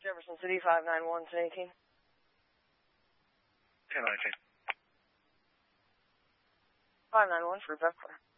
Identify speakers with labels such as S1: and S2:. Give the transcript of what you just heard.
S1: Jefferson City, 591, 1018.
S2: 1019.
S1: 591 for Buckler.